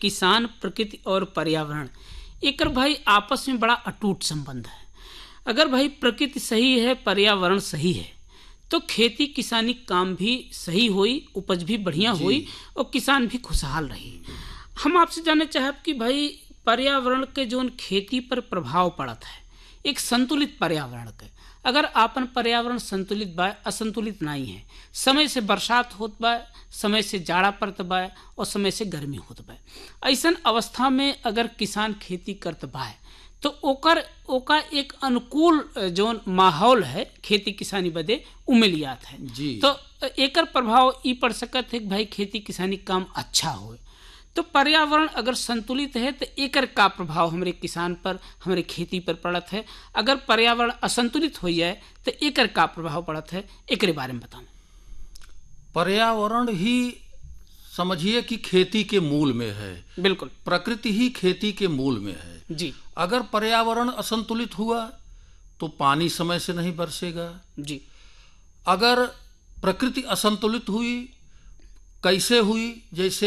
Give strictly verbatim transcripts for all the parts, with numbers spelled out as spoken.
किसान, प्रकृति और पर्यावरण एकर भाई आपस में बड़ा अटूट संबंध है। अगर भाई प्रकृति सही है, पर्यावरण सही है, तो खेती किसानी काम भी सही हुई, उपज भी बढ़िया हुई और किसान भी खुशहाल रही। हम आपसे जानना चाहब कि भाई पर्यावरण के जो खेती पर प्रभाव पड़ता है, एक संतुलित पर्यावरण के, अगर आपन पर्यावरण संतुलित बा, असंतुलित नहीं है, समय से बरसात होत बा, समय से जाड़ा पड़त बा और समय से गर्मी होत बा, ऐसन अवस्था में अगर किसान खेती करत बा तो ओकर ओका एक अनुकूल जो माहौल है खेती किसानी बदे उमिलियात है जी। तो एकर प्रभाव ई पड़ सकत है कि भाई खेती किसानी काम अच्छा हो। तो पर्यावरण अगर संतुलित है तो एकर का प्रभाव हमारे किसान पर, हमारे खेती पर पड़त है। अगर पर्यावरण असंतुलित हो जाए तो एकर का प्रभाव पड़त है, एकरे बारे में बताओ। पर्यावरण ही समझिए कि खेती के मूल में है। बिल्कुल, प्रकृति ही खेती के मूल में है जी। अगर पर्यावरण असंतुलित हुआ तो पानी समय से नहीं बरसेगा जी। अगर प्रकृति असंतुलित हुई, कैसे हुई? जैसे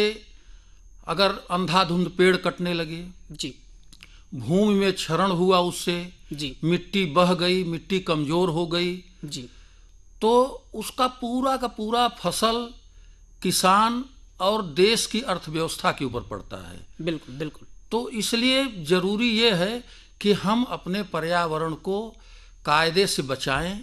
अगर अंधाधुंध पेड़ कटने लगे, जी, भूमि में क्षरण हुआ, उससे जी, मिट्टी बह गई, मिट्टी कमजोर हो गई, जी, तो उसका पूरा का पूरा फसल किसान और देश की अर्थव्यवस्था के ऊपर पड़ता है। बिल्कुल बिल्कुल। तो इसलिए जरूरी ये है कि हम अपने पर्यावरण को कायदे से बचाएं,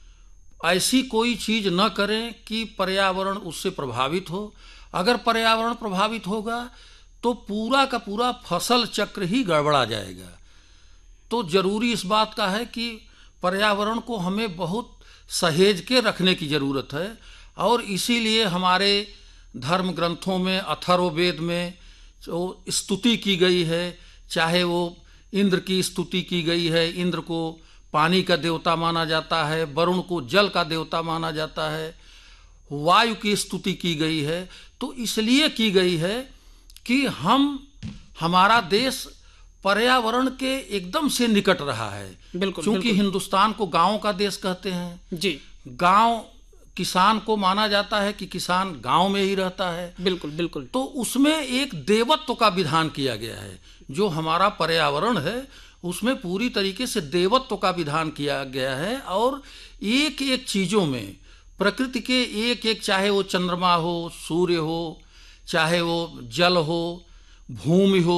ऐसी कोई चीज न करें कि पर्यावरण उससे प्रभावित हो। अगर पर्यावरण प्रभावित होगा तो पूरा का पूरा फसल चक्र ही गड़बड़ा जाएगा। तो जरूरी इस बात का है कि पर्यावरण को हमें बहुत सहेज के रखने की जरूरत है और इसीलिए हमारे धर्म ग्रंथों में, अथर्ववेद में जो स्तुति की गई है, चाहे वो इंद्र की स्तुति की गई है, इंद्र को पानी का देवता माना जाता है, वरुण को जल का देवता माना जाता है, वायु की स्तुति की गई है, तो इसलिए की गई है कि हम हमारा देश पर्यावरण के एकदम से निकट रहा है। बिल्कुल, क्योंकि बिल्कुल। हिंदुस्तान को गांव का देश कहते हैं। जी, गांव, किसान को माना जाता है कि किसान गांव में ही रहता है। बिल्कुल बिल्कुल। तो उसमें एक देवत्व का विधान किया गया है। जो हमारा पर्यावरण है उसमें पूरी तरीके से देवत्व का विधान किया गया है और एक एक चीजों में प्रकृति के एक एक, चाहे वो चंद्रमा हो, सूर्य हो, चाहे वो जल हो, भूमि हो,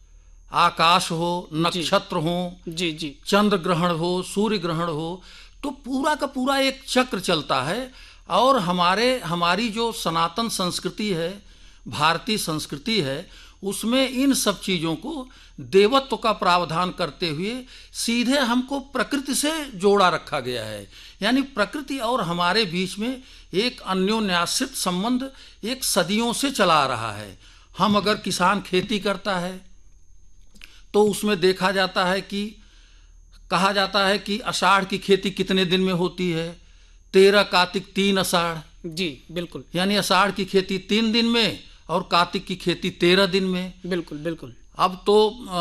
आकाश हो, नक्षत्र हो, जी जी, चंद्र ग्रहण हो, सूर्य ग्रहण हो, तो पूरा का पूरा एक चक्र चलता है। और हमारे हमारी जो सनातन संस्कृति है, भारतीय संस्कृति है, उसमें इन सब चीज़ों को देवत्व का प्रावधान करते हुए सीधे हमको प्रकृति से जोड़ा रखा गया है। यानी प्रकृति और हमारे बीच में एक अन्योन्याश्रित संबंध एक सदियों से चला आ रहा है। हम अगर किसान खेती करता है तो उसमें देखा जाता है कि कहा जाता है कि आषाढ़ की खेती कितने दिन में होती है? तेरह कार्तिक तीन आषाढ़। जी बिल्कुल। यानी आषाढ़ की खेती तीन दिन में और कार्तिक की खेती तेरह दिन में। बिल्कुल बिल्कुल। अब तो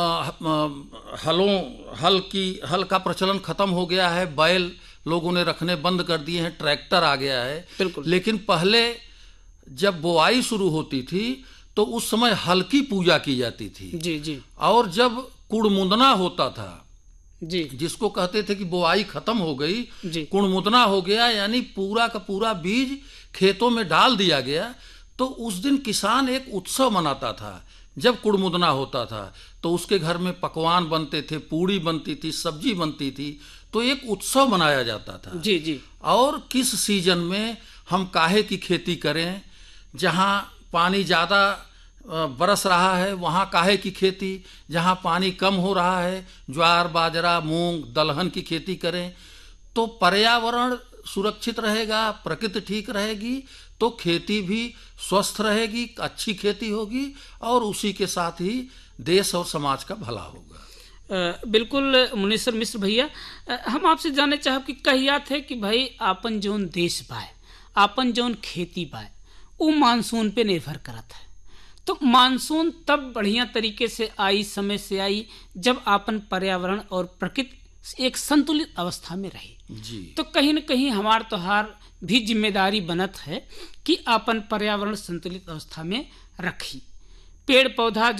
हलों हल की हल का प्रचलन खत्म हो गया है, बैल लोगों ने रखने बंद कर दिए हैं, ट्रैक्टर आ गया है। बिल्कुल। लेकिन पहले जब बुआई शुरू होती थी तो उस समय हल की पूजा की जाती थी। जी जी। और जब कुड़मुदना होता था, जी, जिसको कहते थे कि बुआई खत्म हो गई, जी, कुड़मुदना हो गया, यानी पूरा का पूरा बीज खेतों में डाल दिया गया, तो उस दिन किसान एक उत्सव मनाता था। जब कुड़मुदना होता था तो उसके घर में पकवान बनते थे, पूड़ी बनती थी, सब्जी बनती थी, तो एक उत्सव मनाया जाता था। जी जी। और किस सीजन में हम काहे की खेती करें, जहाँ पानी ज़्यादा बरस रहा है वहाँ काहे की खेती, जहाँ पानी कम हो रहा है ज्वार, बाजरा, मूंग, दलहन की खेती करें। तो पर्यावरण सुरक्षित रहेगा, प्रकृति ठीक रहेगी, तो खेती भी स्वस्थ रहेगी, अच्छी खेती होगी और उसी के साथ ही देश और समाज का भला होगा। बिल्कुल मुनीश्वर मिश्र भैया, हम आपसे जानना चाहब कि कहिया थे कि भाई आपन जौन देश बाय, आपन जौन खेती बाय, वो मानसून पे निर्भर करत है। तो मानसून तब बढ़िया तरीके से आई, समय से आई, जब आपन पर्यावरण और प्रकृति एक संतुलित अवस्था में रही। जी। तो कहीं न कहीं हमार त्योहार भी जिम्मेदारी बनत है कि आपन पर्यावरण संतुलित अवस्था में रखी। पेड़ पौधा